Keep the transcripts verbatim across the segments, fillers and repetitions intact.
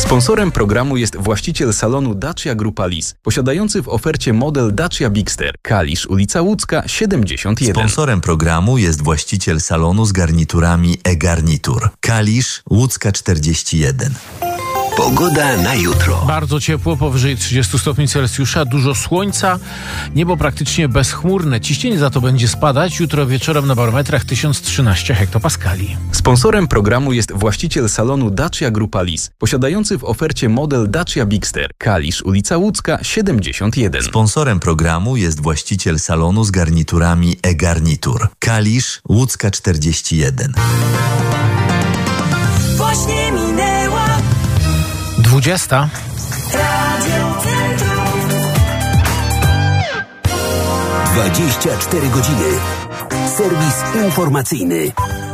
Sponsorem programu jest właściciel salonu Dacia Grupa Lis, posiadający w ofercie model Dacia Bigster, Kalisz, ulica Łódzka, siedemdziesiąt jeden. Sponsorem programu jest właściciel salonu z garniturami e-garnitur, Kalisz, Łódzka czterdzieści jeden. Pogoda na jutro. Bardzo ciepło, powyżej trzydziestu stopni Celsjusza, dużo słońca, niebo praktycznie bezchmurne. Ciśnienie za to będzie spadać. Jutro wieczorem na barometrach tysiąc trzynaście hektopaskali. Sponsorem programu jest właściciel salonu Dacia Grupa Lis, posiadający w ofercie model Dacia Bigster, Kalisz, ulica Łódzka, siedemdziesiąt jeden. Sponsorem programu jest właściciel salonu z garniturami e-garnitur, Kalisz, Łódzka czterdzieści jeden. Właśnie minęła dwudziesta. dwadzieścia cztery godziny. Serwis informacyjny.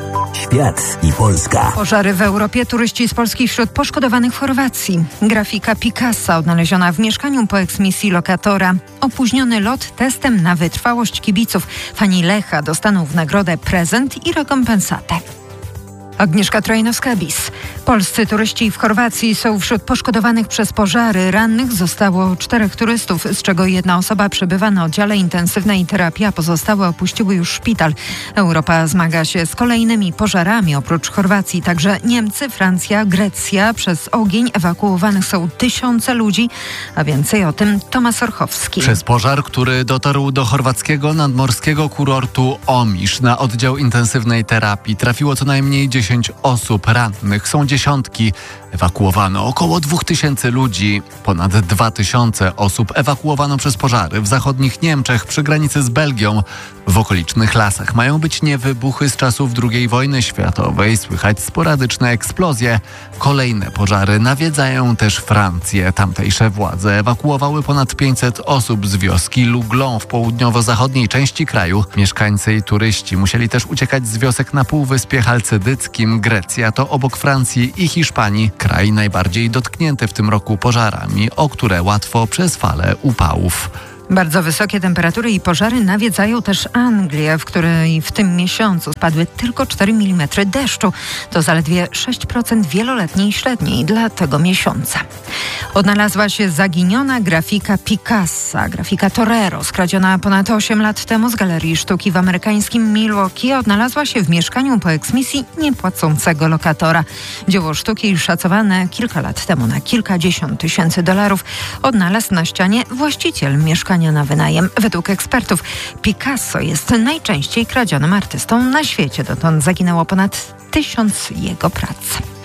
Świat i Polska. Pożary w Europie, turyści z Polski wśród poszkodowanych w Chorwacji. Grafika Picassa odnaleziona w mieszkaniu po eksmisji lokatora. Opóźniony lot testem na wytrwałość kibiców. Fani Lecha dostaną w nagrodę prezent i rekompensatę. Agnieszka Trojnowska-Bis. Polscy turyści w Chorwacji są wśród poszkodowanych przez pożary. Rannych zostało czterech turystów, z czego jedna osoba przebywa na oddziale intensywnej terapii, a pozostałe opuściły już szpital. Europa zmaga się z kolejnymi pożarami. Oprócz Chorwacji także Niemcy, Francja, Grecja. Przez ogień ewakuowanych są tysiące ludzi, a więcej o tym Tomasz Orchowski. Przez pożar, który dotarł do chorwackiego nadmorskiego kurortu Omisz na oddział intensywnej terapii, trafiło co najmniej dziesięć osób. Rannych są dziesiątki. Ewakuowano około dwóch tysięcy ludzi. Ponad dwa tysiące osób ewakuowano przez pożary w zachodnich Niemczech przy granicy z Belgią. W okolicznych lasach mają być niewybuchy z czasów drugiej wojny światowej. Słychać sporadyczne eksplozje. Kolejne pożary nawiedzają też Francję. Tamtejsze władze ewakuowały ponad pięćset osób z wioski Luglon w południowo-zachodniej części kraju. Mieszkańcy i turyści musieli też uciekać z wiosek na Półwyspie Halcydyckim. Grecja to obok Francji i Hiszpanii kraj najbardziej dotknięty w tym roku pożarami, o które łatwo przez fale upałów. Bardzo wysokie temperatury i pożary nawiedzają też Anglię, w której w tym miesiącu spadły tylko cztery milimetry deszczu. To zaledwie sześć procent wieloletniej średniej dla tego miesiąca. Odnalazła się zaginiona grafika Picassa, grafika Torero, skradziona ponad osiem lat temu z Galerii Sztuki w amerykańskim Milwaukee. Odnalazła się w mieszkaniu po eksmisji niepłacącego lokatora. Dzieło sztuki szacowane kilka lat temu na kilkadziesiąt tysięcy dolarów odnalazł na ścianie właściciel mieszkania na wynajem. Według ekspertów Picasso jest najczęściej kradzionym artystą na świecie. Dotąd zaginęło ponad tysiąc jego prac.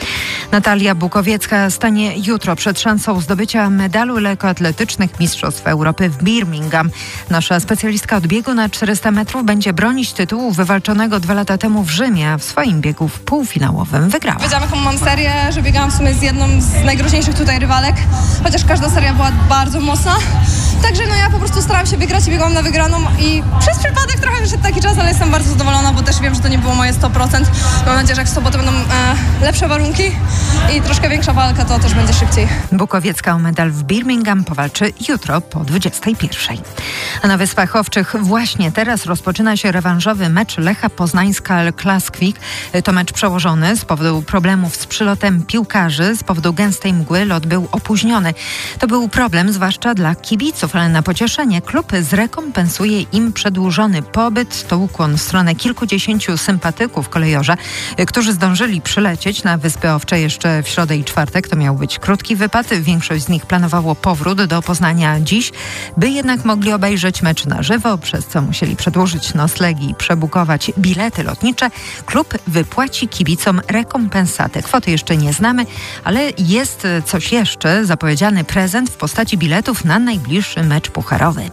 Natalia Bukowiecka stanie jutro przed szansą zdobycia medalu lekkoatletycznych Mistrzostw Europy w Birmingham. Nasza specjalistka od biegu na czterysta metrów będzie bronić tytułu wywalczonego dwa lata temu w Rzymie, a w swoim biegu w półfinałowym wygrała. Wiedziałam, jaką mam serię, że biegałam w sumie z jedną z najgroźniejszych tutaj rywalek, chociaż każda seria była bardzo mocna. Także no ja po prostu starałam się wygrać i biegłam na wygraną i przez przypadek trochę wyszedł taki czas, ale jestem bardzo zadowolona, bo też wiem, że to nie było moje sto procent. Mam nadzieję, że jak w sobotę będą e, lepsze warunki i troszkę większa walka, to też będzie szybciej. Bukowiecka o medal w Birmingham powalczy jutro po dwudziestej pierwszej. A na Wyspach Owczych właśnie teraz rozpoczyna się rewanżowy mecz Lecha Poznańska Klaskwik. To mecz przełożony z powodu problemów z przylotem piłkarzy. Z powodu gęstej mgły lot był opóźniony. To był problem zwłaszcza dla kibiców, ale na pocieszenie klub zrekompensuje im przedłużony pobyt. To ukłon w stronę kilkudziesięciu sympatyków kolejorza, którzy zdążyli przylecieć na Wyspy Owcze jeszcze w środę i czwartek. To miał być krótki wypad. Większość z nich planowało powrót do Poznania dziś, by jednak mogli obejrzeć mecz na żywo, przez co musieli przedłużyć noclegi i przebukować bilety lotnicze. Klub wypłaci kibicom rekompensatę. Kwoty jeszcze nie znamy, ale jest coś jeszcze. Zapowiedziany prezent w postaci biletów na najbliższy mecz pucharowy.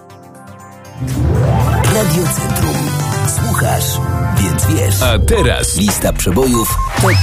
Radio Centrum. Słuchasz, więc wiesz. A teraz lista przebojów top